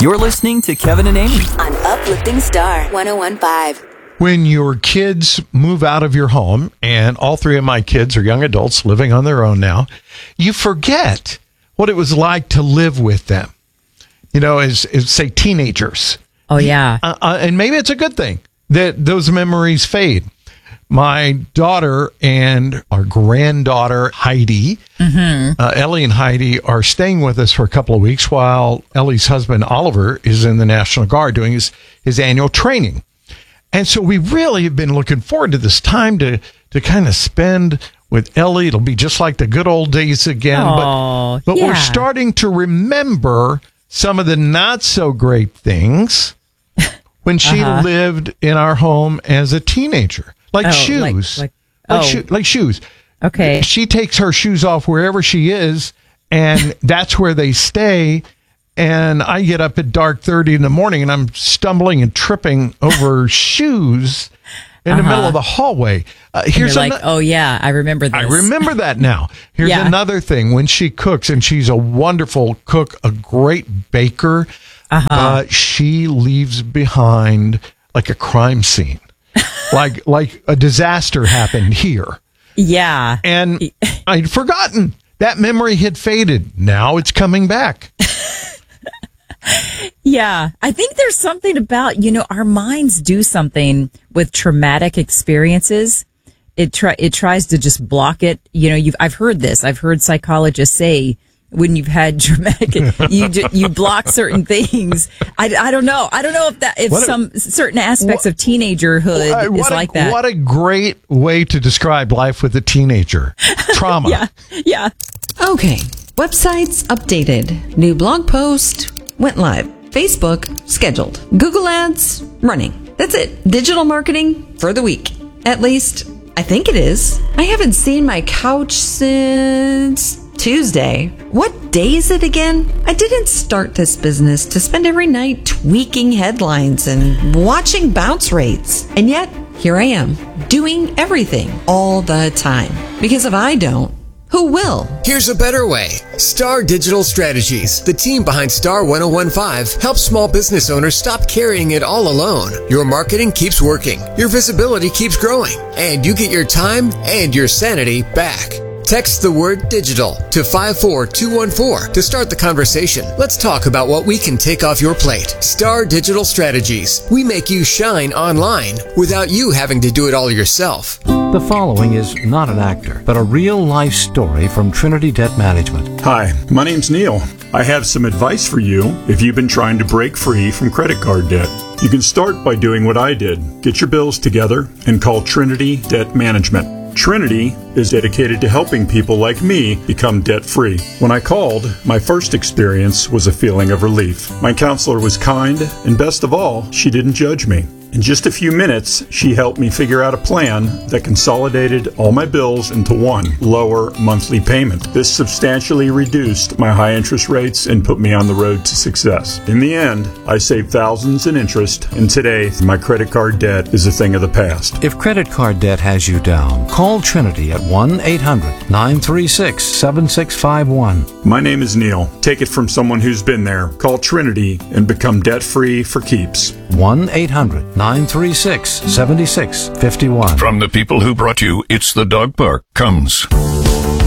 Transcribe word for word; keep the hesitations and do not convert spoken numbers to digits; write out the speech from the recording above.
You're listening to Kevin and Amy on Uplifting Star one oh one point five. When your kids move out of your home, and all three of my kids are young adults living on their own now, you forget what it was like to live with them. You know, as, as say, teenagers. Oh, yeah. Uh, uh, and maybe it's a good thing that those memories fade. My daughter and our granddaughter, Heidi, mm-hmm. uh, Ellie and Heidi, are staying with us for a couple of weeks while Ellie's husband, Oliver, is in the National Guard doing his, his annual training. And so we really have been looking forward to this time to, to kind of spend with Ellie. It'll be just like the good old days again. Oh, but but yeah. we're starting to remember some of the not so great things when she uh-huh. lived in our home as a teenager. Like oh, shoes. Like, like, like, oh. sho- like shoes. Okay. She takes her shoes off wherever she is, and that's where they stay. And I get up at dark thirty in the morning, and I'm stumbling and tripping over shoes in uh-huh. the middle of the hallway. Uh, and here's you're like, ano- oh, yeah, I remember this. I remember that now. Here's yeah. another thing. When she cooks, and she's a wonderful cook, a great baker, uh-huh. uh, she leaves behind like a crime scene. like like a disaster happened here. Yeah. And I'd forgotten. That memory had faded. Now it's coming back. Yeah. I think there's something about, you know, our minds do something with traumatic experiences. It try it tries to just block it. You know, you've I've heard this. I've heard psychologists say when you've had dramatic, you you block certain things. I, I don't know. I don't know if that if what some a, certain aspects what, of teenagerhood what is a, like that. What a great way to describe life with a teenager. Trauma. yeah, yeah. Okay. Websites updated. New blog post went live. Facebook scheduled. Google Ads running. That's it. Digital marketing for the week. At least, I think it is. I haven't seen my couch since Tuesday. What day is it again? I didn't start this business to spend every night tweaking headlines and watching bounce rates. And yet, here I am, doing everything all the time. Because if I don't, who will? Here's a better way. Star Digital Strategies, the team behind Star one oh one point five, helps small business owners stop carrying it all alone. Your marketing keeps working, your visibility keeps growing, and you get your time and your sanity back. Text the word digital to five four two one four to start the conversation. Let's talk about what we can take off your plate. Star Digital Strategies. We make you shine online without you having to do it all yourself. The following is not an actor, but a real-life story from Trinity Debt Management. Hi, my name's Neil. I have some advice for you if you've been trying to break free from credit card debt. You can start by doing what I did. Get your bills together and call Trinity Debt Management. Trinity is dedicated to helping people like me become debt-free. When I called, my first experience was a feeling of relief. My counselor was kind, and best of all, she didn't judge me. In just a few minutes, she helped me figure out a plan that consolidated all my bills into one lower monthly payment. This substantially reduced my high interest rates and put me on the road to success. In the end, I saved thousands in interest, and today, my credit card debt is a thing of the past. If credit card debt has you down, call Trinity at one eight hundred nine three six seven six five one. My name is Neil. Take it from someone who's been there. Call Trinity and become debt-free for keeps. one eight hundred nine three six seven six five one. From the people who brought you It's the Dog Park comes